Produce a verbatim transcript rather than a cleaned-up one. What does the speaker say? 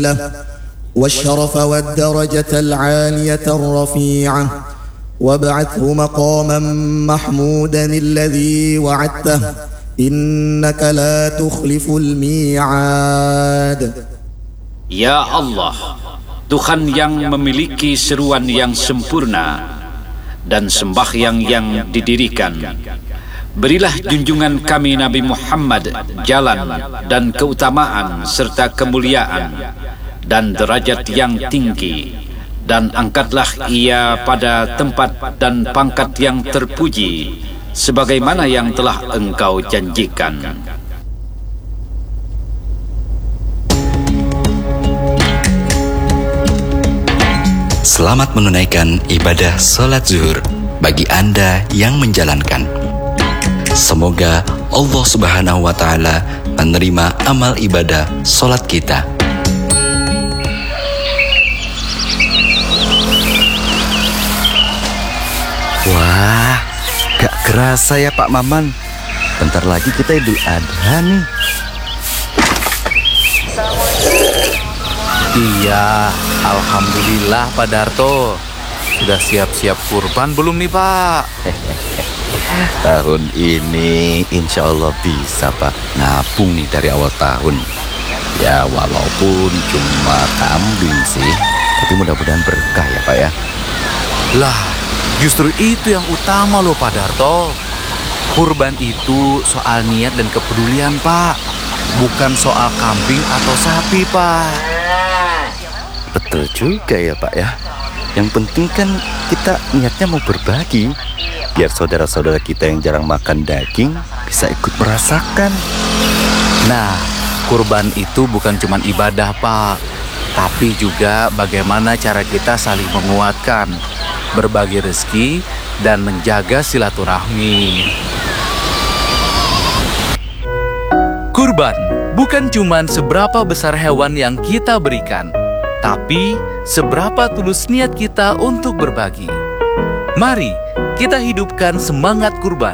والشرف والدرجة العالية الرفيعة وابعثه مقاما محمودا الذي وعدته إنك لا تخلف الميعاد. Ya Allah, Tuhan yang memiliki seruan yang sempurna dan sembahyang yang didirikan, berilah junjungan kami Nabi Muhammad jalan dan keutamaan serta kemuliaan dan derajat yang tinggi, dan angkatlah ia pada tempat dan pangkat yang terpuji sebagaimana yang telah engkau janjikan. Selamat menunaikan ibadah sholat zuhur bagi Anda yang menjalankan. Semoga Allah Subhanahu wa Ta'ala menerima amal ibadah sholat kita. Wah, gak kerasa ya Pak Maman. Bentar lagi kita Idul Adha nih. Iya, alhamdulillah Pak Darto. Sudah siap-siap kurban belum nih Pak? Tahun ini insya Allah bisa Pak nabung nih dari awal tahun. Ya walaupun cuma kambing sih, tapi mudah-mudahan berkah ya Pak ya. Lah, justru itu yang utama loh Pak Darto. Kurban itu soal niat dan kepedulian Pak, bukan soal kambing atau sapi Pak. Betul juga ya Pak ya. Yang penting kan kita niatnya mau berbagi, biar saudara-saudara kita yang jarang makan daging bisa ikut merasakan. Nah, kurban itu bukan cuma ibadah Pak, tapi juga bagaimana cara kita saling menguatkan, berbagi rezeki, dan menjaga silaturahmi. Kurban bukan cuma seberapa besar hewan yang kita berikan, tapi seberapa tulus niat kita untuk berbagi. Mari kita hidupkan semangat kurban